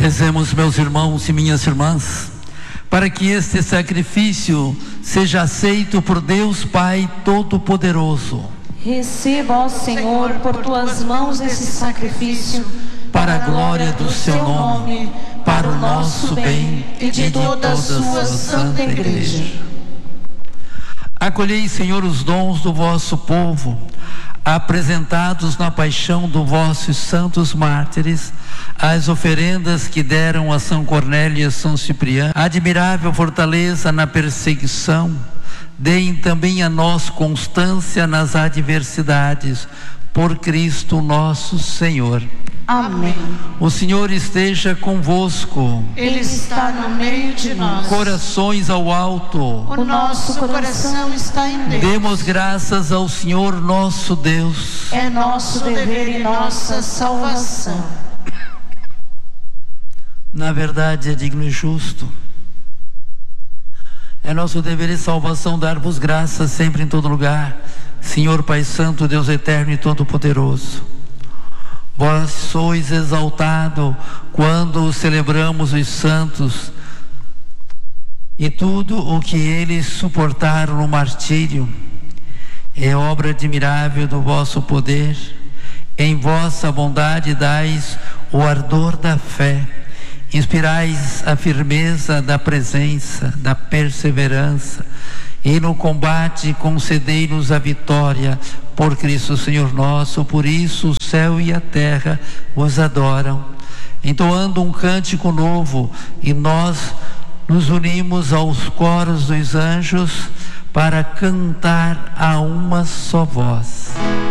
Rezemos, meus irmãos e minhas irmãs, para que este sacrifício seja aceito por Deus Pai Todo-Poderoso. Receba, ó Senhor, por tuas mãos esse sacrifício, para a glória do seu nome, para o nosso bem e de toda a sua santa Igreja. Acolhei, Senhor, os dons do vosso povo, apresentados na paixão dos vossos santos mártires, as oferendas que deram a São Cornélio e a São Cipriano, admirável fortaleza na perseguição. Deem também a nós constância nas adversidades, por Cristo nosso Senhor. Amém. O Senhor esteja convosco. Ele está no meio de nós. Corações ao alto. O nosso coração está em Deus. Demos graças ao Senhor nosso Deus. É nosso dever e nossa salvação. Na verdade, é digno e justo. É nosso dever e salvação dar-vos graças sempre em todo lugar, Senhor Pai Santo, Deus eterno e todo-poderoso. Vós sois exaltado quando celebramos os santos e tudo o que eles suportaram no martírio é obra admirável do vosso poder. Em vossa bondade dais o ardor da fé. Inspirais a firmeza da presença, da perseverança, e no combate concedei-nos a vitória, por Cristo Senhor nosso. Por isso o céu e a terra vos adoram. Entoando um cântico novo, e nós nos unimos aos coros dos anjos para cantar a uma só voz.